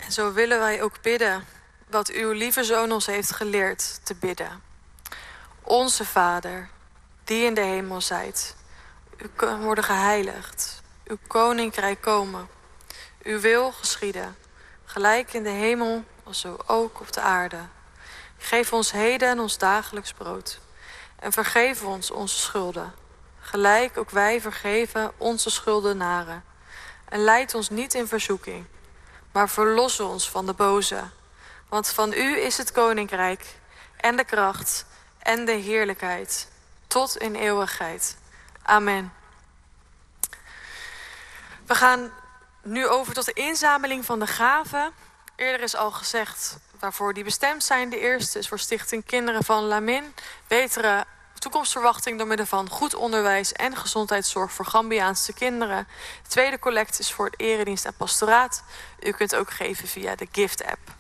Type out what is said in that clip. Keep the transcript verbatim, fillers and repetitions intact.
Zo willen wij ook bidden wat uw lieve Zoon ons heeft geleerd te bidden. Onze Vader, die in de hemel zijt, u worden geheiligd, uw koninkrijk komen, uw wil geschieden, gelijk in de hemel als zo ook op de aarde. Geef ons heden ons dagelijks brood en vergeef ons onze schulden, gelijk ook wij vergeven onze schuldenaren. En leid ons niet in verzoeking, maar verlos ons van de boze. Want van u is het koninkrijk en de kracht en de heerlijkheid tot in eeuwigheid. Amen. We gaan nu over tot de inzameling van de gaven. Eerder is al gezegd waarvoor die bestemd zijn. De eerste is voor Stichting Kinderen van Lamin. Betere toekomstverwachting door middel van goed onderwijs en gezondheidszorg voor Gambiaanse kinderen. De tweede collect is voor het eredienst en pastoraat. U kunt ook geven via de Gift-app.